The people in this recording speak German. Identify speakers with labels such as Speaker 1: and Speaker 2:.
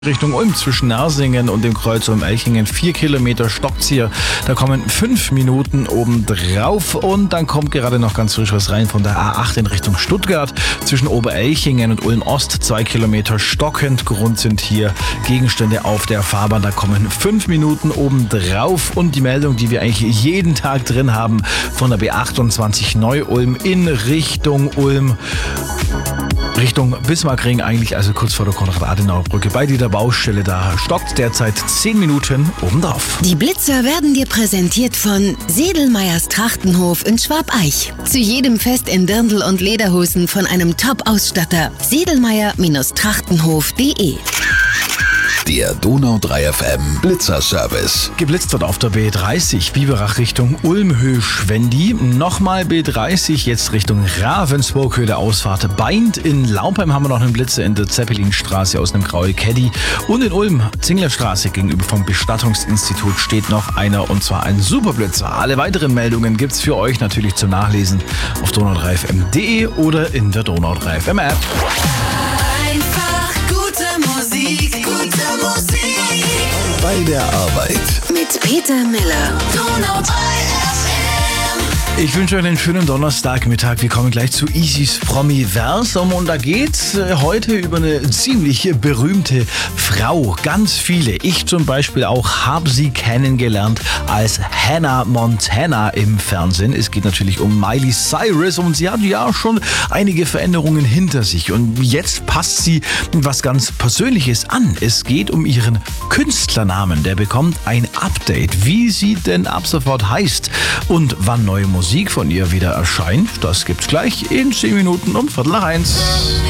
Speaker 1: Richtung Ulm zwischen Nersingen und dem Kreuz Ulm-Elchingen 4 Kilometer stockt's hier. Da kommen 5 Minuten obendrauf und dann kommt gerade noch ganz frisch was rein von der A8 in Richtung Stuttgart. Zwischen Oberelchingen und Ulm-Ost 2 Kilometer stockend. Grund sind hier Gegenstände auf der Fahrbahn. Da kommen 5 Minuten obendrauf und die Meldung, die wir eigentlich jeden Tag drin haben, von der B28 Neu-Ulm in Richtung Ulm. Richtung Bismarckring eigentlich, also kurz vor der Konrad-Adenauer-Brücke. Bei dieser Baustelle, da stockt derzeit 10 Minuten obendrauf.
Speaker 2: Die Blitzer werden dir präsentiert von Sedelmeyers Trachtenhof in Schwabeich. Zu jedem Fest in Dirndl und Lederhosen von einem Top-Ausstatter. Sedelmeyer-Trachtenhof.de.
Speaker 3: Der Donau 3 FM Blitzer-Service.
Speaker 1: Geblitzt wird auf der B30, Biberach Richtung Ulm-Höhe-Schwendi. Nochmal B30, jetzt Richtung Ravensburg, Höhe der Ausfahrt Beint. In Laupheim haben wir noch einen Blitzer in der Zeppelinstraße aus einem Graue Caddy. Und in Ulm, Zinglerstraße gegenüber vom Bestattungsinstitut steht noch einer, und zwar ein Superblitzer. Alle weiteren Meldungen gibt's für euch natürlich zum Nachlesen auf donau3fm.de oder in der Donau 3 FM App.
Speaker 4: Einfach gute Musik.
Speaker 3: Bei der Arbeit.
Speaker 2: Mit Peter Miller.
Speaker 4: Donau 3 FM.
Speaker 1: Ich wünsche euch einen schönen Donnerstagmittag. Wir kommen gleich zu Isis Promi-Versum und da geht's heute über eine ziemlich berühmte Frau. Ganz viele, ich zum Beispiel auch, habe sie kennengelernt als Hannah Montana im Fernsehen. Es geht natürlich um Miley Cyrus und sie hat ja schon einige Veränderungen hinter sich und jetzt passt sie was ganz Persönliches an. Es geht um ihren Künstlernamen. Der bekommt ein Update, wie sie denn ab sofort heißt und wann neue Musik von ihr wieder erscheint. Das gibt's gleich in 10 Minuten um 12:45.